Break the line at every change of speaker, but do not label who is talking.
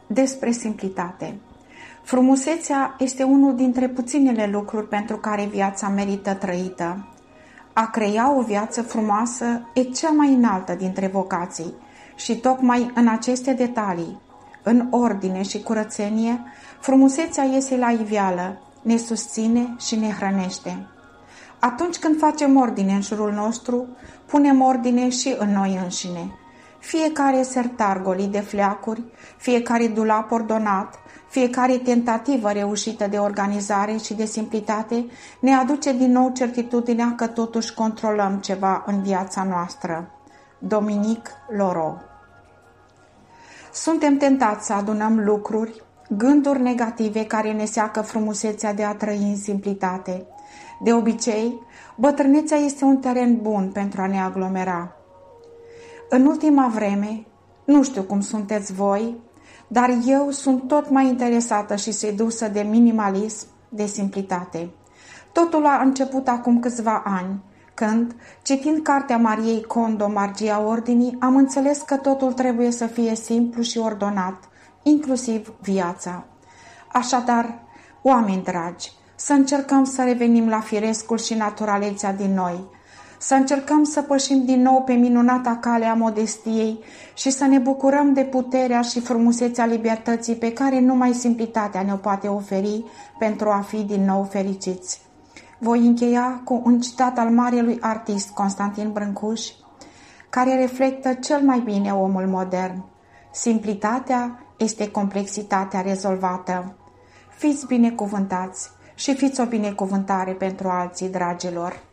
Despre simplitate. Frumusețea este unul dintre puținele lucruri pentru care viața merită trăită. A crea o viață frumoasă e cea mai înaltă dintre vocații și tocmai în aceste detalii, în ordine și curățenie, frumusețea iese la iveală, ne susține și ne hrănește. Atunci când facem ordine în jurul nostru, punem ordine și în noi înșine. Fiecare sertar golit de fleacuri, fiecare dulap ordonat, fiecare tentativă reușită de organizare și de simplitate ne aduce din nou certitudinea că totuși controlăm ceva în viața noastră. Dominic Loro. Suntem tentați să adunăm lucruri, gânduri negative care ne seacă frumusețea de a trăi în simplitate. De obicei, bătrânețea este un teren bun pentru a ne aglomera. În ultima vreme, nu știu cum sunteți voi, dar eu sunt tot mai interesată și sedusă de minimalism, de simplitate. Totul a început acum câțiva ani, când, citind cartea Mariei Kondo, Magia Ordinii, am înțeles că totul trebuie să fie simplu și ordonat, inclusiv viața. Așadar, oameni dragi, să încercăm să revenim la firescul și naturalețea din noi, să încercăm să pășim din nou pe minunata cale a modestiei și să ne bucurăm de puterea și frumusețea libertății pe care numai simplitatea ne-o poate oferi pentru a fi din nou fericiți. Voi încheia cu un citat al marelui artist Constantin Brâncuș, care reflectă cel mai bine omul modern. Simplitatea este complexitatea rezolvată. Fiți binecuvântați și fiți o binecuvântare pentru alții, dragilor.